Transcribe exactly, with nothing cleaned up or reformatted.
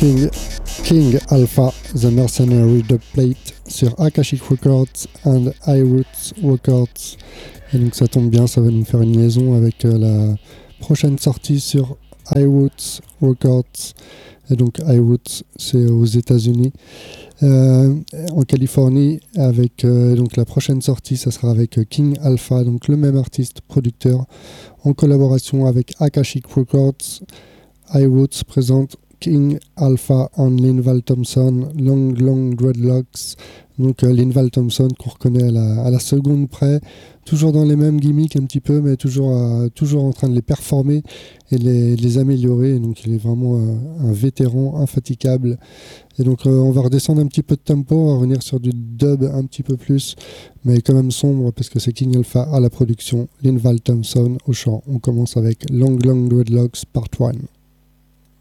King, King Alpha, The Mercenary Dubplate sur Akashic Records and iRoots Records. Et donc ça tombe bien, ça va nous faire une liaison avec euh, la prochaine sortie sur iRoots Records. Et donc iRoots, c'est aux États-Unis. Euh, en Californie, avec euh, donc la prochaine sortie, ça sera avec King Alpha, donc le même artiste producteur, en collaboration avec Akashic Records. iRoots présente King Alpha and Linval Thompson, Long Long Dreadlocks. Donc euh, Linval Thompson qu'on reconnaît à la, à la seconde près, toujours dans les mêmes gimmicks un petit peu, mais toujours, euh, toujours en train de les performer et les, les améliorer. Donc il est vraiment euh, un vétéran infatigable. Et donc euh, on va redescendre un petit peu de tempo, on va revenir sur du dub un petit peu plus, mais quand même sombre parce que c'est King Alpha à la production, Linval Thompson au chant. On commence avec Long Long Dreadlocks Part un.